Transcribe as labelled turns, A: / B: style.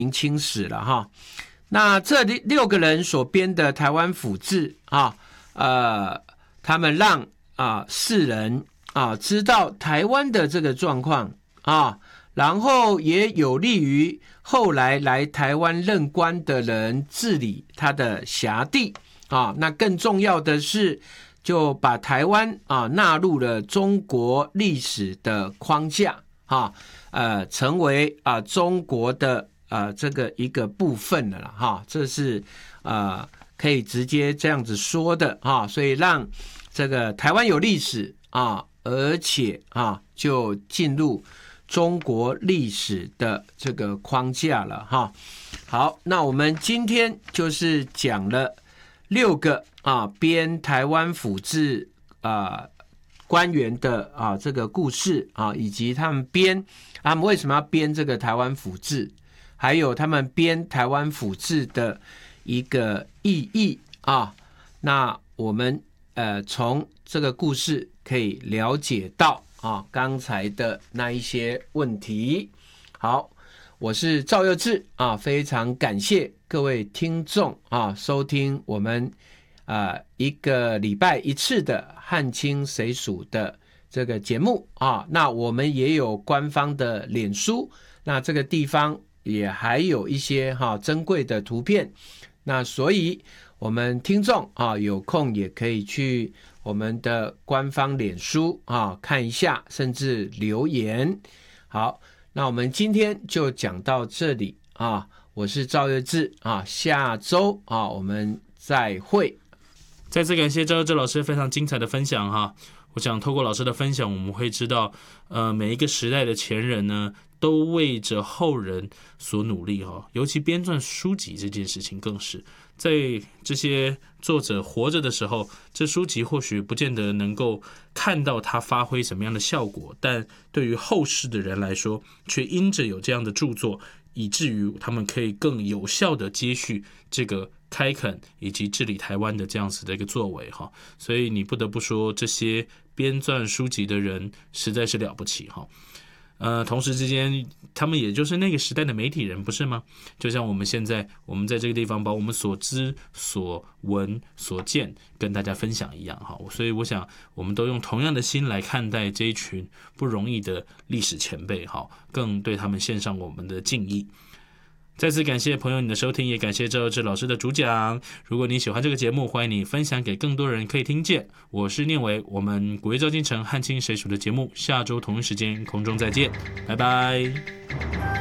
A: 明清史了哈。那这6个人所编的台湾府志啊，他们让世人知道台湾的这个状况啊，然后也有利于后来来台湾任官的人治理他的辖地啊。那更重要的是，就把台湾纳入了中国历史的框架成为中国的这个一个部分了啦哈。这是可以直接这样子说的哈。所以让这个台湾有历史而且就进入中国历史的这个框架了哈。好，那我们今天就是讲了6个编台湾府志官员的这个故事以及他们为什么要编这个台湾府志，还有他们编台湾府志的一个意义那我们从这个故事可以了解到刚才的那一些问题。好，我是赵佑志非常感谢各位听众收听我们1个礼拜1次的汉清谁属的这个节目那我们也有官方的脸书，那这个地方也还有一些珍贵的图片，那所以我们听众有空也可以去我们的官方脸书看一下，甚至留言。好，那我们今天就讲到这里我是赵月志下周我们再会。
B: 再次感谢赵佑志老师非常精彩的分享哈。我想透过老师的分享，我们会知道每一个时代的前人呢都为着后人所努力尤其编撰书籍这件事情更是，在这些作者活着的时候，这书籍或许不见得能够看到它发挥什么样的效果，但对于后世的人来说，却因着有这样的著作，以至于他们可以更有效的接续这个开垦以及治理台湾的这样子的一个作为所以你不得不说，这些编撰书籍的人实在是了不起同时之间他们也就是那个时代的媒体人，不是吗？就像我们现在我们在这个地方把我们所知所闻所见跟大家分享一样所以我想我们都用同样的心来看待这一群不容易的历史前辈更对他们献上我们的敬意。再次感谢朋友你的收听，也感谢赵佑志老师的主讲。如果你喜欢这个节目，欢迎你分享给更多人可以听见。我是念维，我们古月照京城汉清谁属的节目下周同一时间空中再见，拜拜。